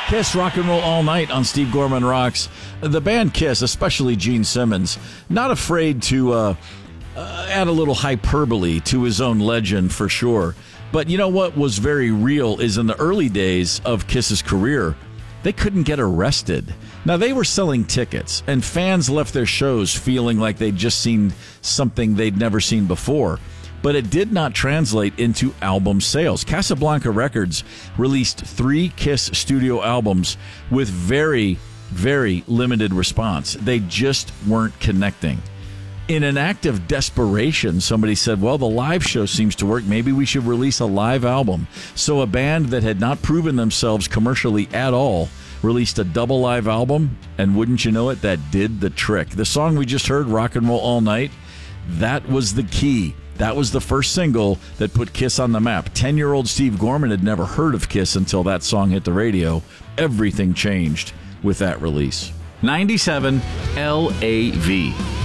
Kiss, Rock and Roll All Night on Steve Gorman Rocks. The band Kiss, especially Gene Simmons, not afraid to add a little hyperbole to his own legend for sure. But you know what was very real is in the early days of Kiss's career, they couldn't get arrested. Now, they were selling tickets, and fans left their shows feeling like they'd just seen something they'd never seen before. But it did not translate into album sales. Casablanca Records released 3 Kiss studio albums with very, very limited response. They just weren't connecting. In an act of desperation, somebody said, well, the live show seems to work. Maybe we should release a live album. So a band that had not proven themselves commercially at all released a double live album, and wouldn't you know it, that did the trick. The song we just heard, Rock and Roll All Night, that was the key. That was the first single that put Kiss on the map. 10-year-old Steve Gorman had never heard of Kiss until that song hit the radio. Everything changed with that release. 97 LAV.